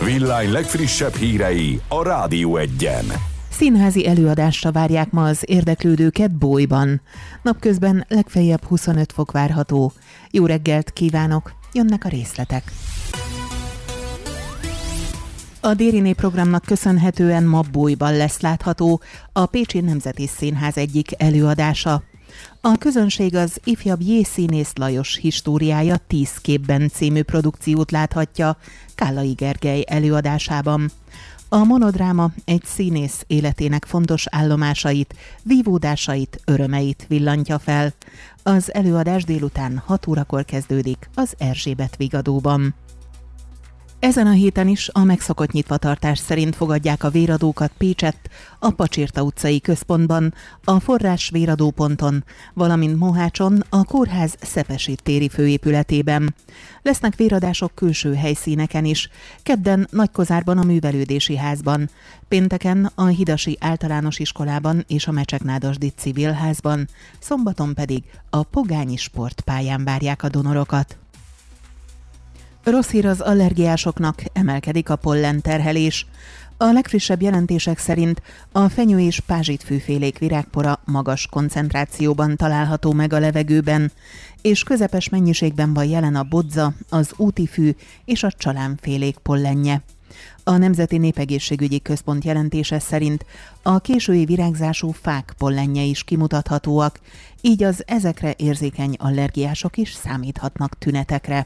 Villány legfrissebb hírei a Rádió Egyen. Színházi előadásra várják ma az érdeklődőket Bolyban. Napközben legfeljebb 25 fok várható. Jó reggelt kívánok, jönnek a részletek. A Dériné programnak köszönhetően ma Bolyban lesz látható a Pécsi Nemzeti Színház egyik előadása. A közönség az ifjabb J. Színész Lajos Históriája 10 képben című produkciót láthatja Kállai Gergely előadásában. A monodráma egy színész életének fontos állomásait, vívódásait, örömeit villantja fel. Az előadás délután 6 órakor kezdődik az Erzsébet Vigadóban. Ezen a héten is a megszokott nyitvatartás szerint fogadják a véradókat Pécsett, a Pacsirta utcai központban, a Forrás véradóponton, valamint Mohácson, a kórház Szepesi téri főépületében. Lesznek véradások külső helyszíneken is, kedden Nagykozárban a Művelődési Házban, pénteken a Hidasi Általános Iskolában és a Mecseknádasdi Civilházban, szombaton pedig a Pogányi Sportpályán várják a donorokat. Rossz hír az allergiásoknak, emelkedik a pollenterhelés. A legfrissebb jelentések szerint a fenyő és pázsitfűfélék virágpora magas koncentrációban található meg a levegőben, és közepes mennyiségben van jelen a bodza, az útifű és a csalánfélék pollenje. A Nemzeti Népegészségügyi Központ jelentése szerint a késői virágzású fák pollenje is kimutathatóak, így az ezekre érzékeny allergiások is számíthatnak tünetekre.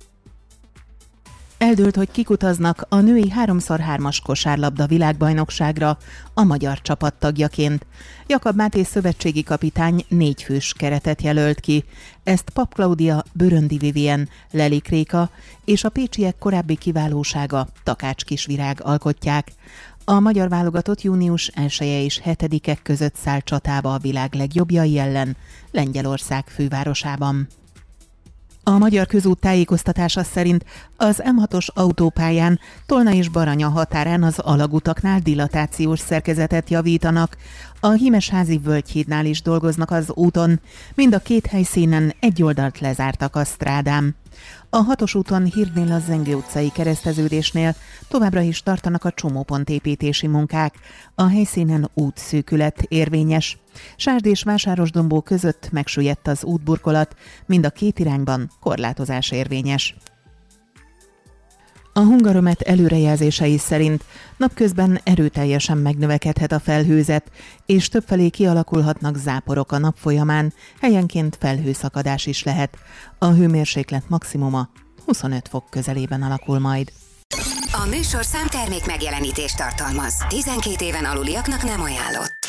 Eldőlt, hogy kik utaznak a női 3x3-as kosárlabda világbajnokságra a magyar csapat tagjaként. Jakab Máté szövetségi kapitány 4 fős keretet jelölt ki. Ezt Pap Klaudia, Böröndi Vivien, Lelik Réka és a pécsiek korábbi kiválósága Takács Kisvirág alkotják. A magyar válogatott június 1-e és 7-e között száll csatába a világ legjobbjai ellen Lengyelország fővárosában. A magyar közút tájékoztatása szerint az M6-os autópályán Tolna és Baranya határán az alagutaknál dilatációs szerkezetet javítanak. A Hímesházi Völgyhídnál is dolgoznak az úton, mind a két helyszínen egy oldalt lezártak a strádán. A 6-os úton Hirdnél a Zengő utcai kereszteződésnél továbbra is tartanak a csomópontépítési munkák. A helyszínen útszűkület érvényes. Sásd és Vásárosdombó között megsüllyedt az útburkolat, mind a két irányban korlátozás érvényes. A Hungaromet előrejelzései szerint napközben erőteljesen megnövekedhet a felhőzet, és többfelé kialakulhatnak záporok a nap folyamán, helyenként felhőszakadás is lehet. A hőmérséklet maximuma 25 fok közelében alakul majd. A műsorszám termék megjelenítést tartalmaz. 12 éven aluliaknak nem ajánlott.